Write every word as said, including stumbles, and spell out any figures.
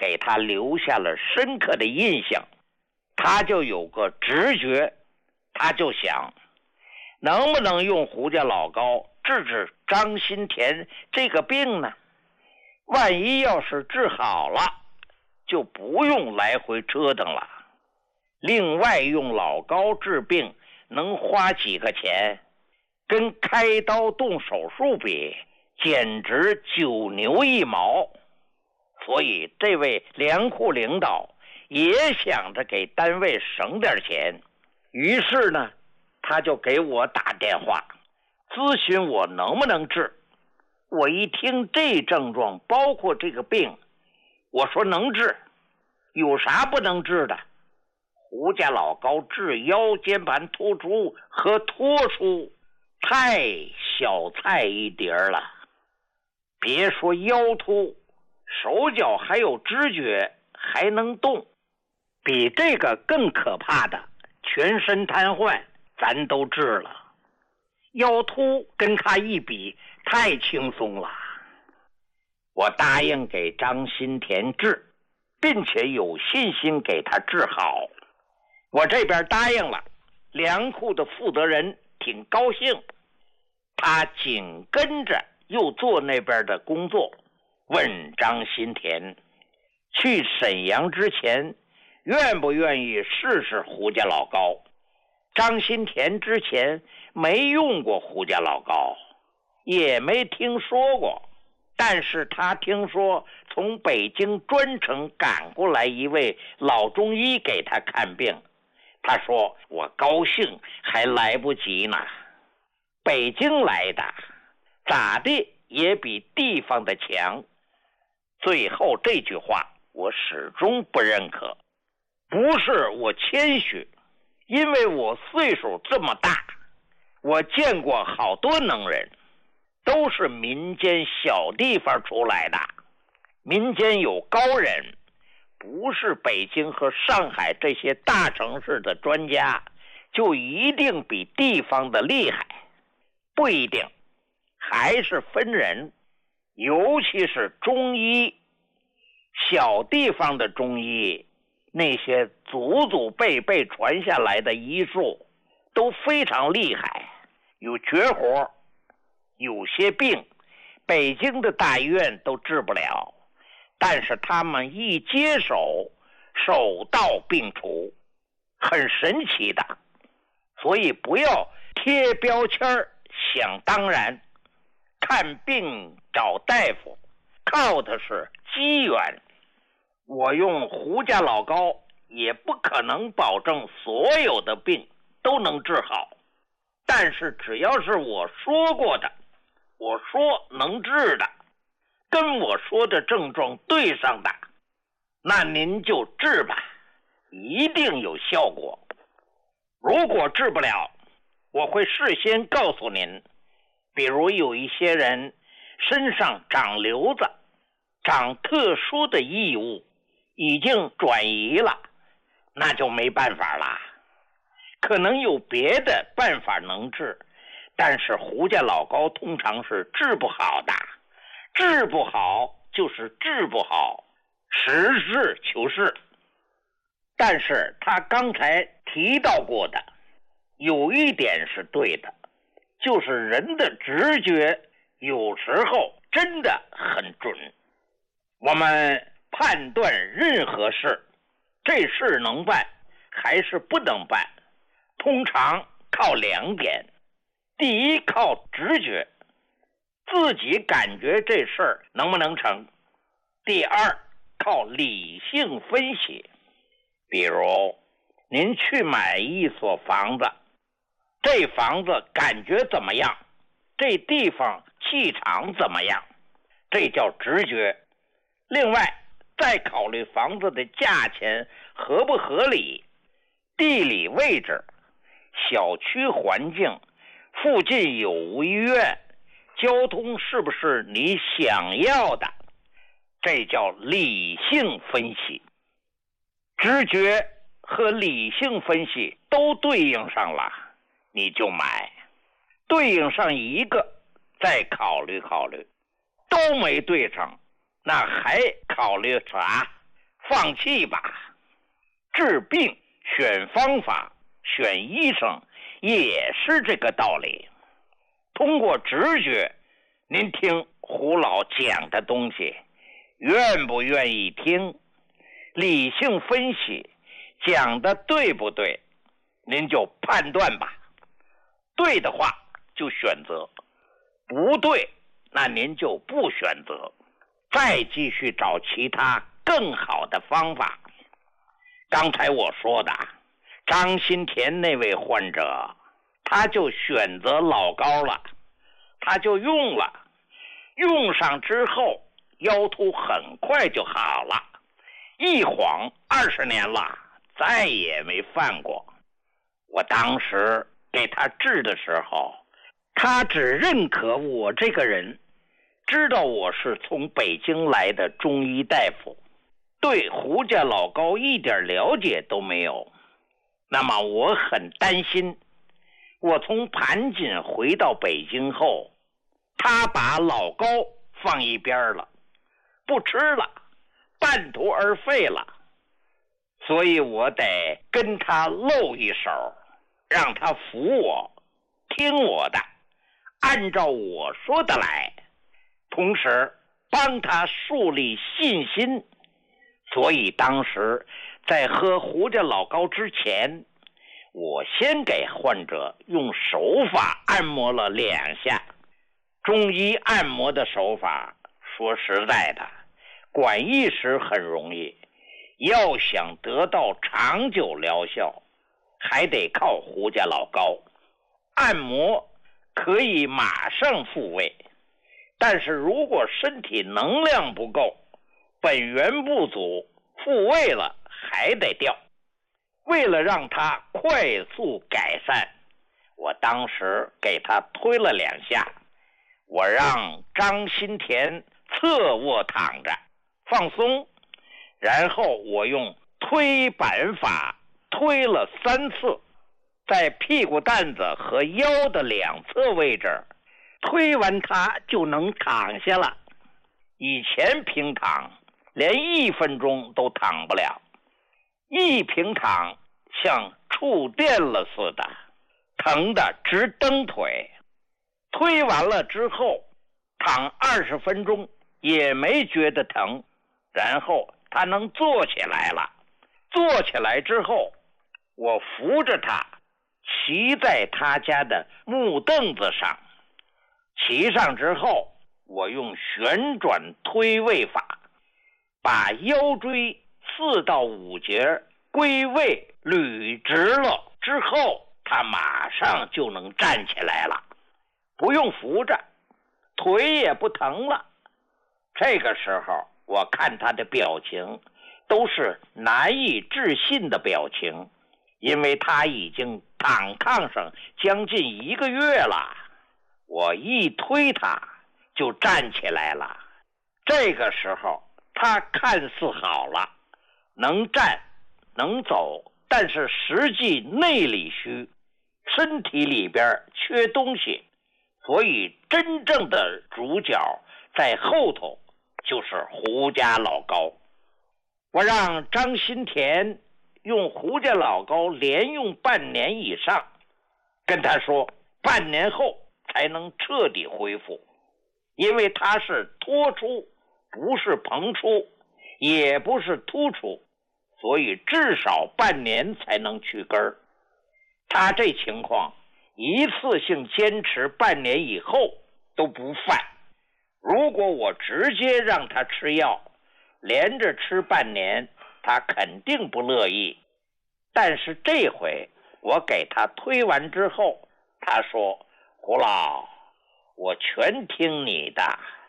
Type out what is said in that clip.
给他留下了深刻的印象，他就有个直觉，他就想能不能用胡家老高治治张新田这个病呢？万一要是治好了，就不用来回折腾了。另外用老高治病能花几个钱，跟开刀动手术比，简直九牛一毛。所以这位粮库领导也想着给单位省点钱，于是呢，他就给我打电话咨询我能不能治。我一听这症状包括这个病，我说能治，有啥不能治的？胡家老高治腰间盘突出和脱出，太小菜一碟了。别说腰突，手脚还有知觉，还能动。比这个更可怕的，全身瘫痪，咱都治了。腰突跟他一比，太轻松了。我答应给张新田治，并且有信心给他治好。我这边答应了，粮库的负责人挺高兴，他紧跟着又做那边的工作，问张新田去沈阳之前愿不愿意试试胡家老高。张新田之前没用过胡家老高，也没听说过，但是他听说从北京专程赶过来一位老中医给他看病，他说我高兴还来不及呢。北京来的咋地也比地方的强。最后这句话我始终不认可，不是我谦虚，因为我岁数这么大，我见过好多能人，都是民间小地方出来的。民间有高人，不是北京和上海这些大城市的专家就一定比地方的厉害，不一定，还是分人。尤其是中医，小地方的中医，那些祖祖辈辈传下来的医术都非常厉害，有绝活。有些病北京的大医院都治不了，但是他们一接手，手到病除，很神奇的。所以不要贴标签想当然，看病找大夫靠的是机缘。我用胡家老高也不可能保证所有的病都能治好，但是只要是我说过的，我说能治的，跟我说的症状对上的，那您就治吧，一定有效果。如果治不了，我会事先告诉您，比如有一些人身上长瘤子，长特殊的异物，已经转移了，那就没办法了。可能有别的办法能治，但是胡家老高通常是治不好的，治不好就是治不好，实事求是。但是他刚才提到过的有一点是对的，就是人的直觉有时候真的很准。我们判断任何事，这事能办还是不能办，通常靠两点。第一，靠直觉，自己感觉这事儿能不能成。第二，靠理性分析。比如您去买一所房子，这房子感觉怎么样，这地方气场怎么样，这叫直觉。另外再考虑房子的价钱合不合理，地理位置，小区环境，附近有无医院，交通是不是你想要的，这叫理性分析。直觉和理性分析都对应上了，你就买。对应上一个再考虑考虑，都没对上，那还考虑啥？ 放弃吧。治病选方法选医生也是这个道理。通过直觉，您听胡老讲的东西愿不愿意听，理性分析讲的对不对，您就判断吧。对的话就选择，不对那您就不选择，再继续找其他更好的方法。刚才我说的张新田那位患者，他就选择老高了，他就用了，用上之后腰突很快就好了，一晃二十年了，再也没犯过。我当时给他治的时候，他只认可我这个人，知道我是从北京来的中医大夫，对胡家老高一点了解都没有。那么我很担心，我从盘锦回到北京后，他把老高放一边了，不吃了，半途而废了。所以我得跟他露一手，让他服我，听我的，按照我说的来，同时帮他树立信心。所以当时在喝胡家老高之前，我先给患者用手法按摩了两下。中医按摩的手法，说实在的，管一时很容易，要想得到长久疗效，还得靠胡家老高。按摩可以马上复位，但是如果身体能量不够，本源不足，复位了还得掉。为了让他快速改善，我当时给他推了两下，我让张新田侧卧躺着放松，然后我用推板法推了三次，在屁股蛋子和腰的两侧位置推完他就能躺下了。以前平躺连一分钟都躺不了，一平躺像触电了似的，疼得直蹬腿。推完了之后躺二十分钟也没觉得疼，然后他能坐起来了。坐起来之后，我扶着他骑在他家的木凳子上，骑上之后，我用旋转推位法把腰椎四到五节归位捋直了之后，他马上就能站起来了，不用扶着，腿也不疼了。这个时候我看他的表情都是难以置信的表情，因为他已经躺炕上将近一个月了。我一推他就站起来了，这个时候他看似好了，能站能走，但是实际内里虚，身体里边缺东西，所以真正的主角在后头，就是胡家老高。我让张新田用胡家老高连用半年以上，跟他说半年后才能彻底恢复，因为他是脱出，不是膨出，也不是突出，所以至少半年才能去根儿。他这情况一次性坚持半年以后都不犯，如果我直接让他吃药连着吃半年，他肯定不乐意。但是这回我给他推完之后，他说胡老，我全听你的。